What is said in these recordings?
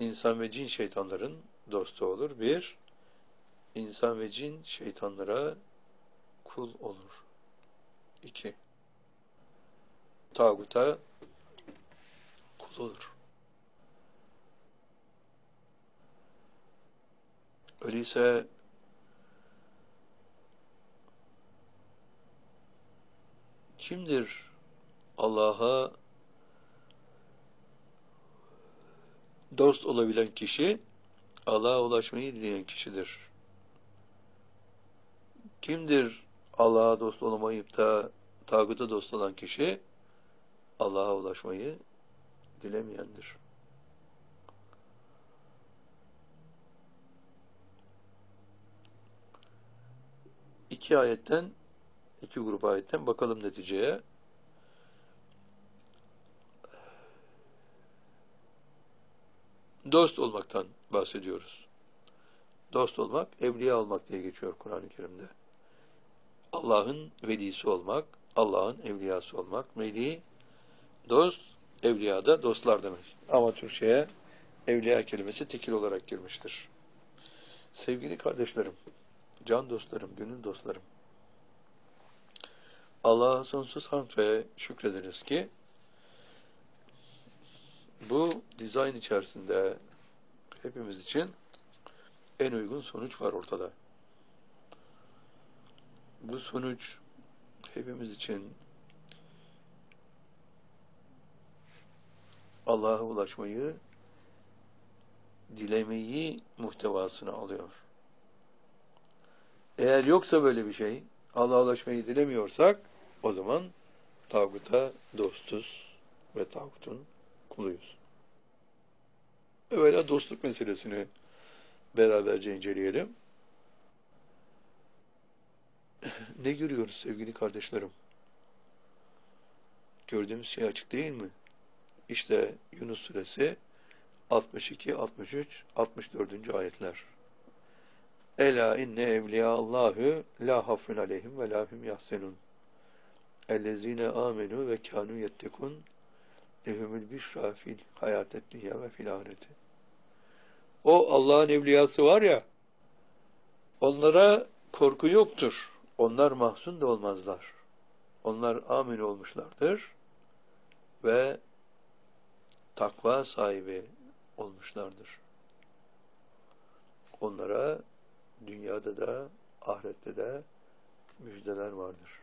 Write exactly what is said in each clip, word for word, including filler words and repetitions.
insan ve cin şeytanların dostu olur. Bir, insan ve cin şeytanlara kul olur. İki, tağuta kul olur. Öyleyse kimdir Allah'a dost olabilen kişi? Allah'a ulaşmayı dileyen kişidir. Kimdir Allah'a dost olamayıp da tağuta dost olan kişi? Allah'a ulaşmayı dilemeyendir. İki ayetten, iki grup ayetten bakalım neticeye. Dost olmaktan bahsediyoruz. Dost olmak, evliya olmak diye geçiyor Kur'an-ı Kerim'de. Allah'ın velisi olmak, Allah'ın evliyası olmak. Veli, dost, evliya da dostlar demek. Ama Türkçe'ye evliya kelimesi tekil olarak girmiştir. Sevgili kardeşlerim, can dostlarım, gönül dostlarım, Allah'a sonsuz hamd ve şükrederiz ki bu dizayn içerisinde hepimiz için en uygun sonuç var ortada. Bu sonuç hepimiz için Allah'a ulaşmayı, dilemeyi muhtevasına alıyor. Eğer yoksa böyle bir şey, Allah'a ulaşmayı dilemiyorsak, o zaman tağuta dostuz ve tağutun kuluyuz. Evvela dostluk meselesini beraberce inceleyelim. Ne görüyoruz sevgili kardeşlerim? Gördüğümüz şey açık değil mi? İşte Yunus suresi altmış iki, altmış üç, altmış dördüncü ayetler. Ela inne evliyallahü la hafun aleyhim ve la hum yahsenun. Ellezine amenu ve kanu yettekun lehumul büşra fil hayatet dünya ve fil ahireti. O Allah'ın evliyası var ya, onlara korku yoktur. Onlar mahzun da olmazlar. Onlar amin olmuşlardır ve takva sahibi olmuşlardır. Onlara dünyada da ahirette de müjdeler vardır.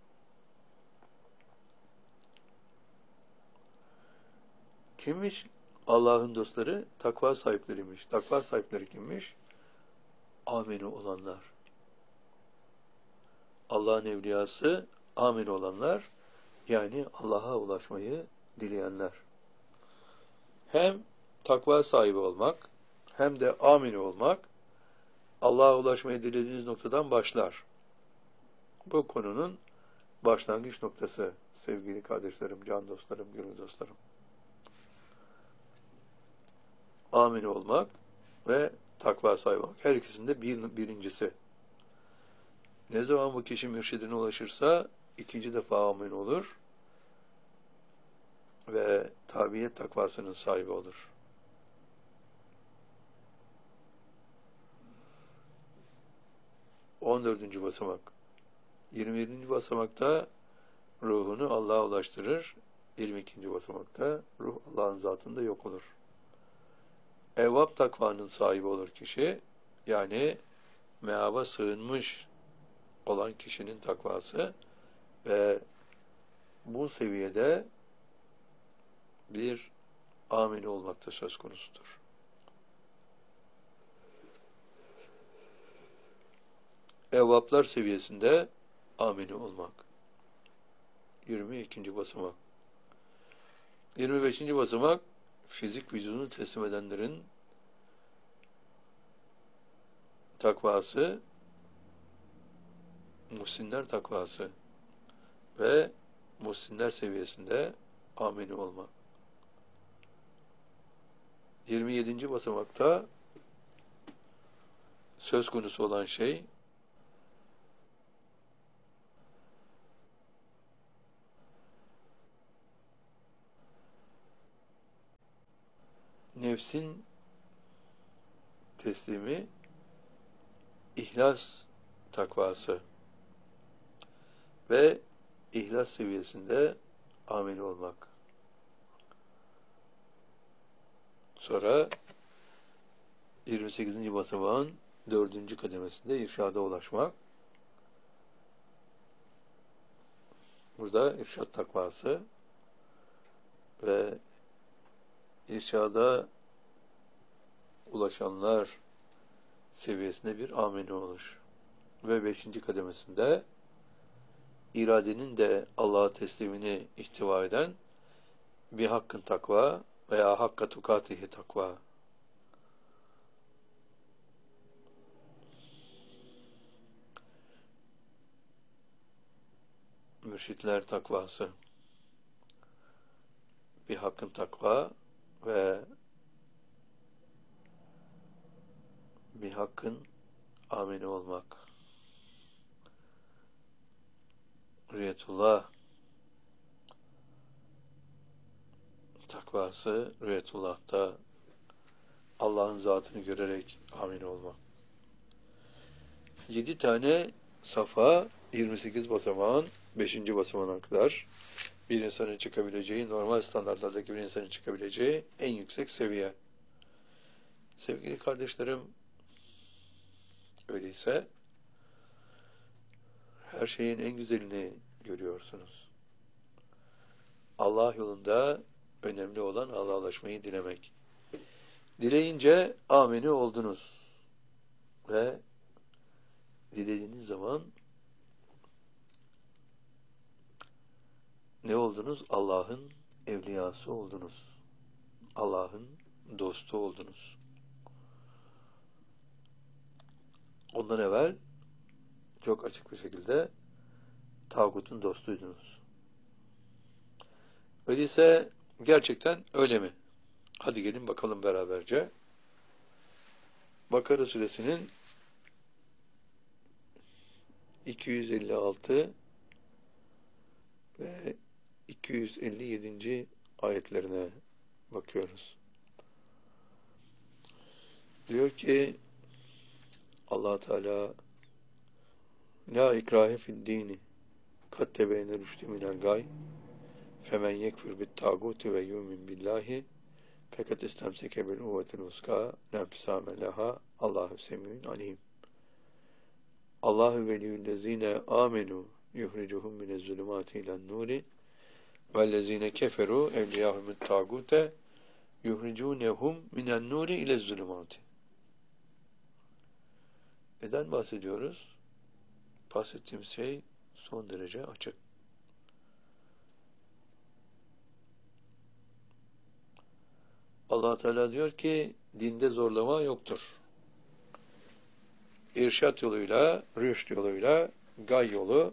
Kimmiş? Allah'ın dostları takva sahipleriymiş. Takva sahipleri kimmiş? Amini olanlar. Allah'ın evliyası amini olanlar, yani Allah'a ulaşmayı dileyenler. Hem takva sahibi olmak, hem de amini olmak, Allah'a ulaşmayı dilediğiniz noktadan başlar. Bu konunun başlangıç noktası sevgili kardeşlerim, can dostlarım, gönül dostlarım. Amin olmak ve takva sahibi olmak. Her ikisinde bir, birincisi. Ne zaman bu kişi mürşidine ulaşırsa ikinci defa amin olur ve tabiyet takvasının sahibi olur. on dördüncü basamak. yirmi birinci basamakta ruhunu Allah'a ulaştırır. yirmi ikinci basamakta ruh Allah'ın zatında yok olur. Evvab takvanın sahibi olur kişi. Yani meaba sığınmış olan kişinin takvası ve bu seviyede bir amin olmakta söz konusudur. Evvaplar seviyesinde amini olmak. yirmi ikinci basamak. yirmi beşinci basamak fizik vücudunu teslim edenlerin takvası, muhsinler takvası ve muhsinler seviyesinde amini olmak. yirmi yedinci basamakta söz konusu olan şey nefsin teslimi ihlas takvası ve ihlas seviyesinde amel olmak. Sonra yirmi sekizinci basamağın dördüncü kademesinde irşada ulaşmak. Burada irşad takvası ve irşada ulaşanlar seviyesinde bir ameli olur. Ve beşinci kademesinde iradenin de Allah'a teslimini ihtiva eden bir hakkın takva veya hakka tukatihi takva. Mürşitler takvası. Bir hakkın takva ve bir hakkın ameli olmak. Rüyetullah takvası, Rüyetullah'ta Allah'ın zatını görerek ameli olmak. Yedi tane safa, yirmi sekiz basamağın beşinci basamağına kadar bir insanın çıkabileceği, normal standartlardaki bir insanın çıkabileceği en yüksek seviye. Sevgili kardeşlerim, öyleyse her şeyin en güzelini görüyorsunuz. Allah yolunda önemli olan Allah'laşmayı dilemek. Dileyince ameni oldunuz. Ve dilediğiniz zaman ne oldunuz? Allah'ın evliyası oldunuz. Allah'ın dostu oldunuz. Ondan evvel çok açık bir şekilde tağutun dostuydunuz. Öyleyse gerçekten öyle mi? Hadi gelin bakalım beraberce. Bakara suresinin iki yüz elli altı ve iki yüz elli yedinci ayetlerine bakıyoruz. Diyor ki Allah Teala La ikrahe fid dini kad tebeyne rüştü minel gay femen yekfür bit tağuti ve yumin billahi fakat istemseke bil uvvetil uska nefsame leha Allahu semî'un alim. Allahu veliyyüllezîne âmenû yuhricuhum minezzulumâti ilen nûri vellezîne keferû evliyâhumut tağute yuhricûnehum minen nûri ilezzulumâti. Neden bahsediyoruz? Bahsettiğimiz şey son derece açık. Allah Teala diyor ki dinde zorlama yoktur. İrşat yoluyla, rüşt yoluyla gay yolu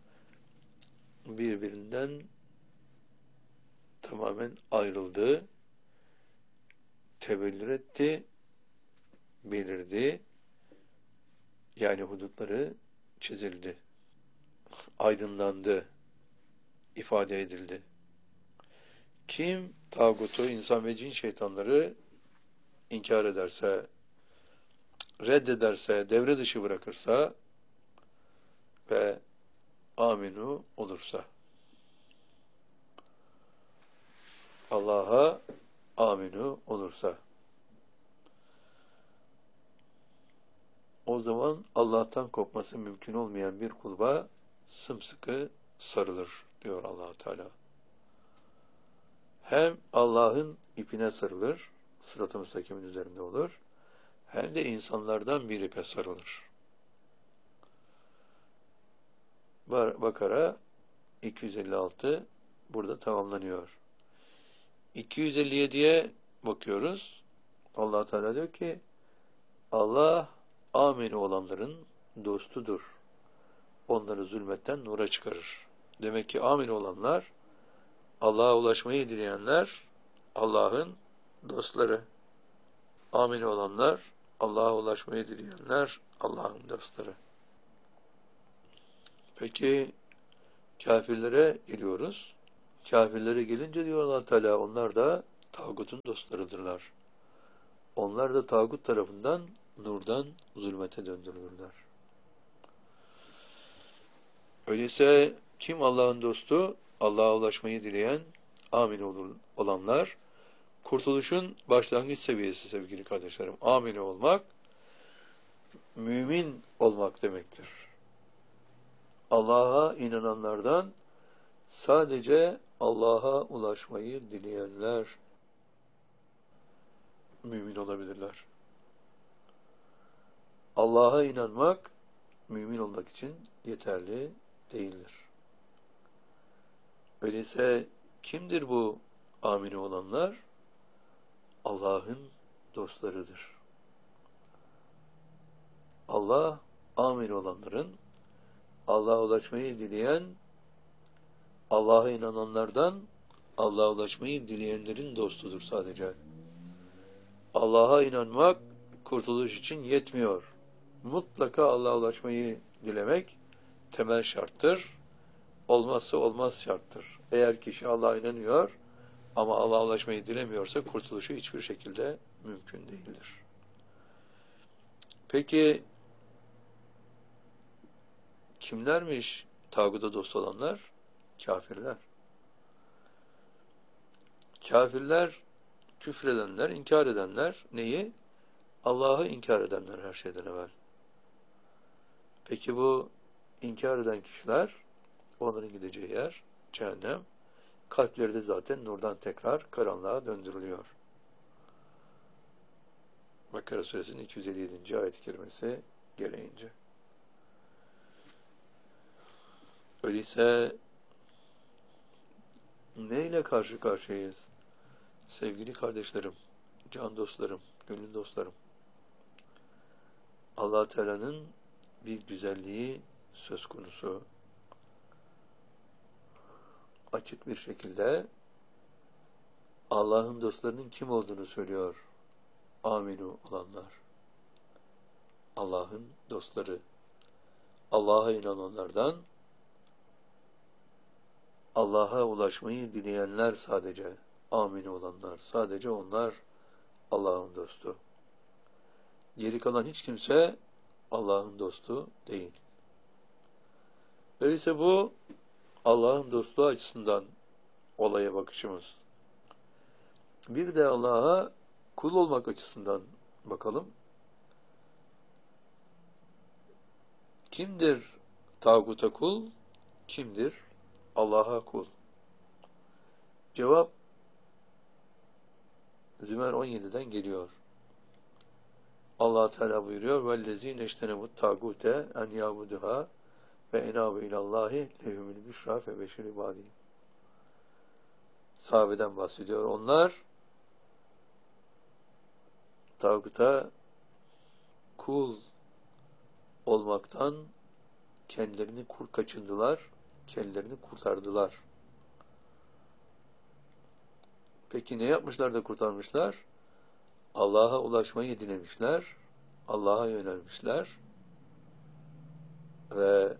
birbirinden tamamen ayrıldı, tebellür etti, belirdi. Yani hudutları çizildi, aydınlandı, ifade edildi. Kim tağutu, insan ve cin şeytanları inkar ederse, reddederse, devre dışı bırakırsa ve aminu olursa, Allah'a aminu olursa, o zaman Allah'tan kopması mümkün olmayan bir kulba sımsıkı sarılır diyor Allah Teala. Hem Allah'ın ipine sarılır, sırat-ı müstakimin üzerinde olur, hem de insanlardan bir ipe sarılır. Bakara iki yüz elli altı burada tamamlanıyor. iki yüz elli yediye bakıyoruz. Allah Teala diyor ki Allah ameni olanların dostudur. Onları zulmetten nura çıkarır. Demek ki ameni olanlar, Allah'a ulaşmayı dileyenler Allah'ın dostları. Ameni olanlar, Allah'a ulaşmayı dileyenler Allah'ın dostları. Peki kafirlere geliyoruz. Kafirlere gelince diyor Allah Teala onlar da tağutun dostlarıdırlar. onlar da tağut tarafından nurdan zulmete döndürülürler. Öyleyse kim Allah'ın dostu? Allah'a ulaşmayı dileyen, amin olur olanlar, kurtuluşun başlangıç seviyesi sevgili kardeşlerim. Amin olmak, mümin olmak demektir. Allah'a inananlardan sadece Allah'a ulaşmayı dileyenler mümin olabilirler. Allah'a inanmak, mümin olmak için yeterli değildir. Öyleyse kimdir bu amin olanlar? Allah'ın dostlarıdır. Allah, amin olanların, Allah'a ulaşmayı dileyen, Allah'a inananlardan Allah'a ulaşmayı dileyenlerin dostudur sadece. Allah'a inanmak kurtuluş için yetmiyor. Mutlaka Allah'a ulaşmayı dilemek temel şarttır. Olmazsa olmaz şarttır. Eğer kişi Allah'a inanıyor ama Allah'a ulaşmayı dilemiyorsa kurtuluşu hiçbir şekilde mümkün değildir. Peki kimlermiş tağuta dost olanlar? Kafirler. Kafirler, küfredenler, inkar edenler neyi? Allah'ı inkar edenler her şeyden evvel. Peki bu inkar eden kişiler, onların gideceği yer cehennem. Kalpleri de zaten nurdan tekrar karanlığa döndürülüyor. Bakara Suresinin iki yüz elli yedinci ayet-i kerimesi gereğince. Öyleyse neyle karşı karşıyayız? Sevgili kardeşlerim, can dostlarım, gönül dostlarım. Allah Teala'nın bir güzelliği söz konusu. Açık bir şekilde Allah'ın dostlarının kim olduğunu söylüyor. Aminu olanlar. Allah'ın dostları. Allah'a inananlardan Allah'a ulaşmayı dileyenler sadece. Amin olanlar. Sadece onlar Allah'ın dostu. Geri kalan hiç kimse Allah'ın dostu değil. Öyleyse bu Allah'ın dostluğu açısından olaya bakışımız. Bir de Allah'a kul olmak açısından bakalım. Kimdir tağuta kul? Kimdir Allah'a kul? Cevap Zümer on yediden geliyor. Allah Teala buyuruyor: "Vellezîne iştenebut tâgûte en yâbuduhâ ve enâbu ilallâhi lehumul büşrâ fe beşir ibâdî." Sahabeden bahsediyor. Onlar tağuta kul olmaktan kendilerini kur kaçındılar, kendilerini kurtardılar. Peki ne yapmışlar da kurtarmışlar? Allah'a ulaşmayı dilemişler, Allah'a yönelmişler ve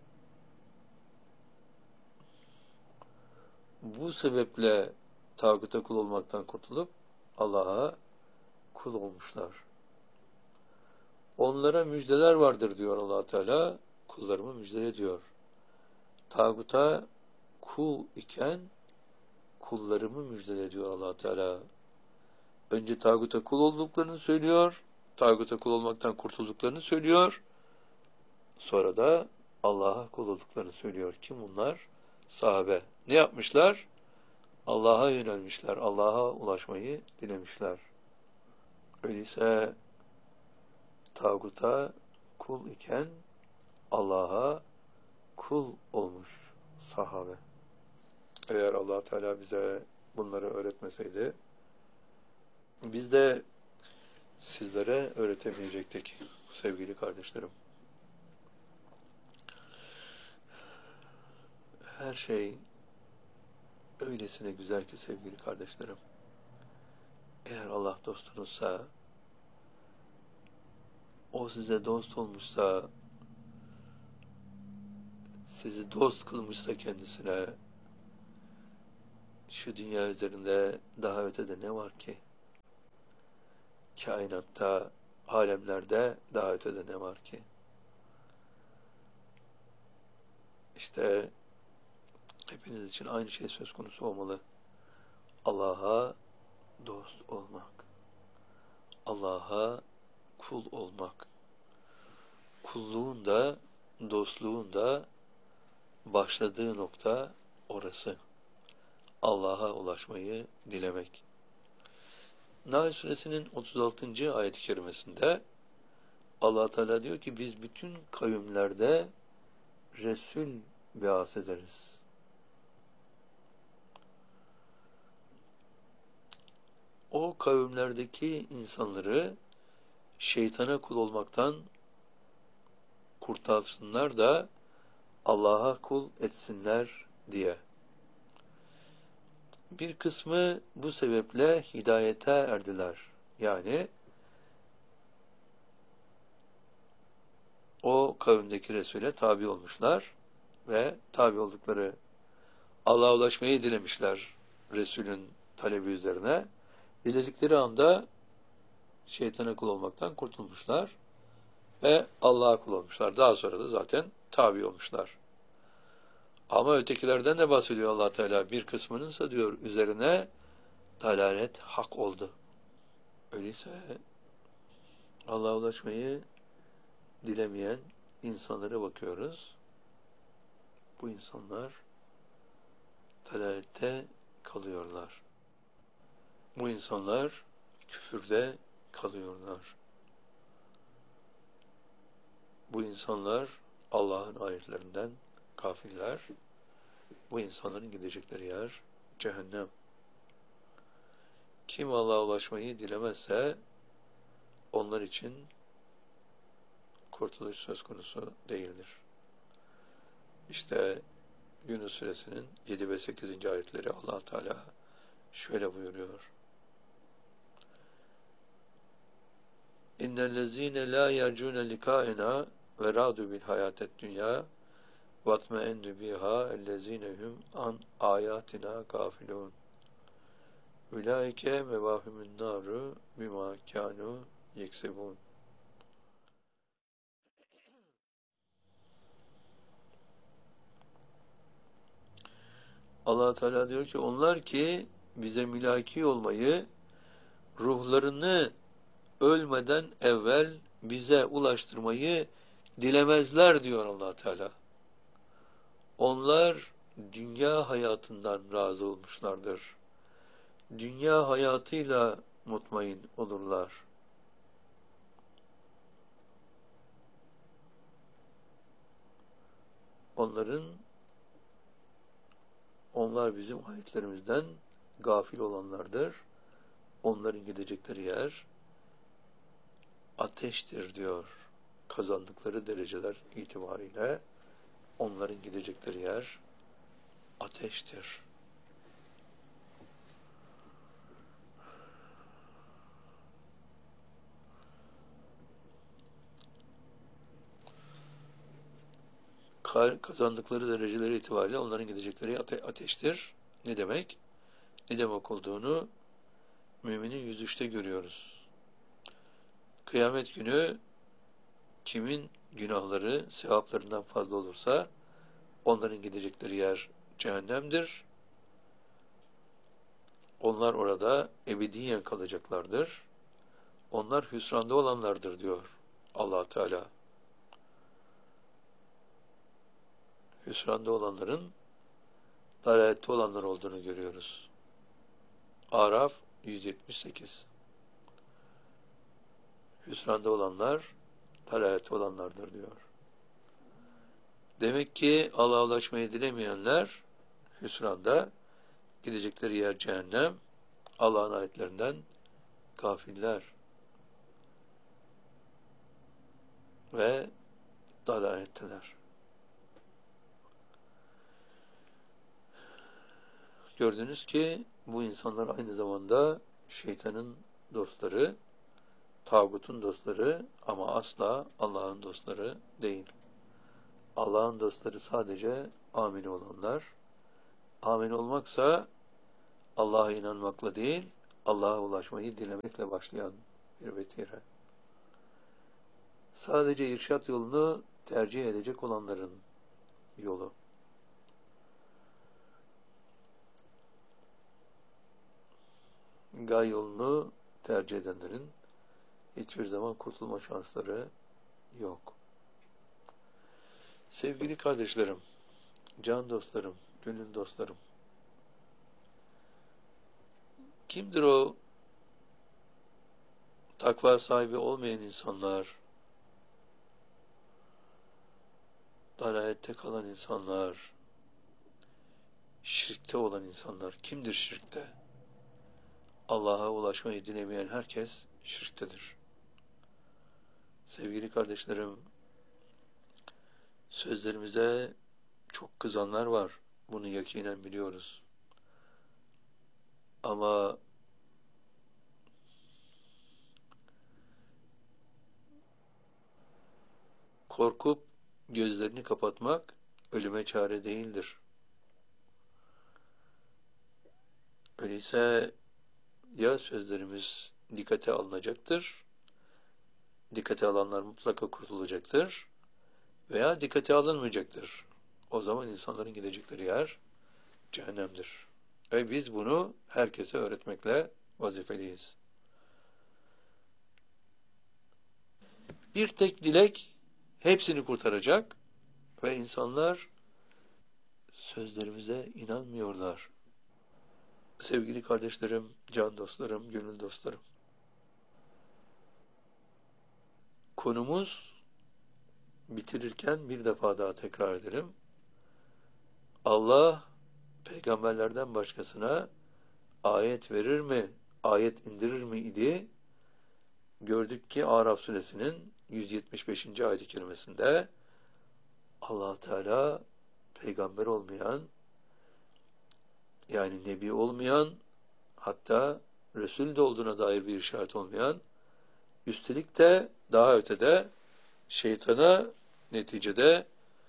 bu sebeple tağuta kul olmaktan kurtulup Allah'a kul olmuşlar. Onlara müjdeler vardır diyor Allah Teala, kullarımı müjdele diyor. Tağuta kul iken kullarımı müjdele diyor Allah Teala. Önce tağuta kul olduklarını söylüyor, tağuta kul olmaktan kurtulduklarını söylüyor, sonra da Allah'a kul olduklarını söylüyor. Kim bunlar? Sahabe. Ne yapmışlar? Allah'a yönelmişler, Allah'a ulaşmayı dilemişler. Öyleyse tağuta kul iken Allah'a kul olmuş sahabe. Eğer Allah Teala bize bunları öğretmeseydi, biz de sizlere öğretemeyecektik sevgili kardeşlerim. Her şey öylesine güzel ki sevgili kardeşlerim. Eğer Allah dostunuzsa, o size dost olmuşsa, sizi dost kılmışsa kendisine, şu dünya üzerinde daha ötede ne var ki? kainatta, alemlerde daha ötede ne var ki? İşte hepiniz için aynı şey söz konusu olmalı. Allah'a dost olmak. Allah'a kul olmak. Kulluğun da, dostluğun da başladığı nokta orası. Allah'a ulaşmayı dilemek. Nahl Suresinin otuz altıncı ayet-i kerimesinde Allah Teala diyor ki biz bütün kavimlerde Resul biat ederiz. O kavimlerdeki insanları şeytana kul olmaktan kurtarsınlar da Allah'a kul etsinler diye. Bir kısmı bu sebeple hidayete erdiler. Yani o kavimdeki Resul'e tabi olmuşlar ve tabi oldukları Allah'a ulaşmayı dilemişler Resul'ün talebi üzerine. Diledikleri anda şeytana kul olmaktan kurtulmuşlar ve Allah'a kul olmuşlar. Daha sonra da zaten tabi olmuşlar. Ama ötekilerden de bahsediyor Allah Teala. Bir kısmınınsa diyor üzerine dalalet hak oldu. Öyleyse Allah'a ulaşmayı dilemeyen insanlara bakıyoruz. Bu insanlar dalalette kalıyorlar. Bu insanlar küfürde kalıyorlar. Bu insanlar Allah'ın ayetlerinden kafirler. Bu insanların gidecekleri yer cehennem. Kim Allah'a ulaşmayı dilemezse onlar için kurtuluş söz konusu değildir. İşte Yunus Suresinin yedi ve sekizinci ayetleri Allah Teala şöyle buyuruyor. İnnellezîne lâ yercûne likâena ve râdû bil hayâted dünyâ vatme'ennü bihâ ellezînehum an âyâtinâ gâfilûn. Ulaike mevâhumün nâru bimâ kânû yeksebûn. Allah Teala diyor ki onlar ki bize mülaki olmayı, ruhlarını ölmeden evvel bize ulaştırmayı dilemezler diyor Allah Teala. Onlar dünya hayatından razı olmuşlardır. Dünya hayatıyla mutmain olurlar. Onların onlar bizim ayetlerimizden gafil olanlardır. Onların gidecekleri yer ateştir diyor. Kazandıkları dereceler itibariyle onların gidecekleri yer ateştir. Kazandıkları dereceleri itibariyle onların gidecekleri ate ateştir. Ne demek? Ne demek olduğunu müminin yüz üçte görüyoruz. Kıyamet günü kimin günahları sevaplarından fazla olursa onların gidecekleri yer cehennemdir. Onlar orada ebediyen kalacaklardır. Onlar hüsranda olanlardır diyor Allah Teala. Hüsranda olanların dalalette olanlar olduğunu görüyoruz. Araf yüz yetmiş sekiz. Hüsranda olanlar dalalette olanlardır diyor. Demek ki Allah'a ulaşmayı dilemeyenler hüsranda, gidecekleri yer cehennem, Allah'ın ayetlerinden gafiller ve dalaletteler. Gördünüz ki bu insanlar aynı zamanda şeytanın dostları, tağutun dostları ama asla Allah'ın dostları değil. Allah'ın dostları sadece amin olanlar. Amin olmaksa Allah'a inanmakla değil, Allah'a ulaşmayı dilemekle başlayan bir vetire. Sadece irşat yolunu tercih edecek olanların yolu. Gay yolunu tercih edenlerin hiçbir zaman kurtulma şansları yok. Sevgili kardeşlerim, can dostlarım, gönül dostlarım, kimdir o takva sahibi olmayan insanlar, dalalette kalan insanlar, şirkte olan insanlar? Kimdir şirkte? Allah'a ulaşmayı dilemeyen herkes şirktedir. Sevgili kardeşlerim, sözlerimize çok kızanlar var. Bunu yakinen biliyoruz. Ama korkup gözlerini kapatmak ölüme çare değildir. Öyleyse ya sözlerimiz dikkate alınacaktır, dikkate alanlar mutlaka kurtulacaktır veya dikkate alınmayacaktır. O zaman insanların gidecekleri yer cehennemdir. Ve biz bunu herkese öğretmekle vazifeliyiz. Bir tek dilek hepsini kurtaracak ve insanlar sözlerimize inanmıyorlar. Sevgili kardeşlerim, can dostlarım, gönül dostlarım, konumuz, bitirirken bir defa daha tekrar edelim. Allah peygamberlerden başkasına ayet verir mi, ayet indirir mi idi? Gördük ki Araf suresinin yüz yetmiş beşinci ayet-i kerimesinde Allah Teala peygamber olmayan, yani nebi olmayan, hatta Resul de olduğuna dair bir işaret olmayan, üstelik de daha ötede şeytana neticede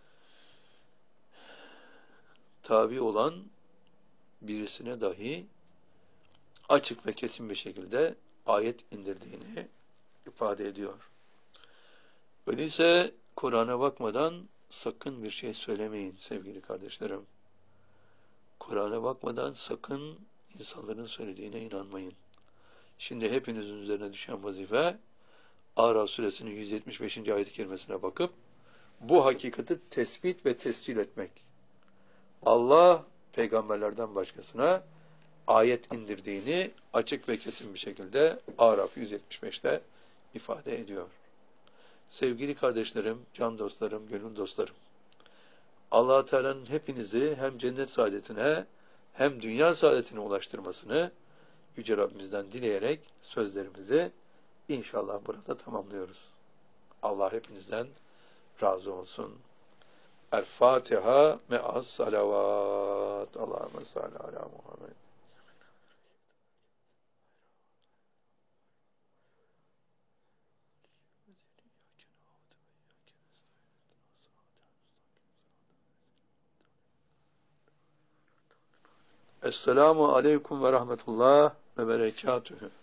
tabi olan birisine dahi açık ve kesin bir şekilde ayet indirdiğini ifade ediyor. Öyleyse Kur'an'a bakmadan sakın bir şey söylemeyin sevgili kardeşlerim. Kur'an'a bakmadan sakın insanların söylediğine inanmayın. Şimdi hepinizin üzerine düşen vazife, Araf suresinin yüz yetmiş beşinci ayet-i kerimesine bakıp bu hakikati tespit ve tescil etmek. Allah peygamberlerden başkasına ayet indirdiğini açık ve kesin bir şekilde Araf yüz yetmiş beşte ifade ediyor. Sevgili kardeşlerim, can dostlarım, gönül dostlarım, Allah Teala'nın hepinizi hem cennet saadetine hem dünya saadetine ulaştırmasını Yüce Rabbimizden dileyerek sözlerimizi inşallah burada tamamlıyoruz. Allah hepinizden razı olsun. El-Fatiha me'as salavat. Allahümme salli ala Muhammed. Esselamu aleyküm ve rahmetullah ve berekatühü.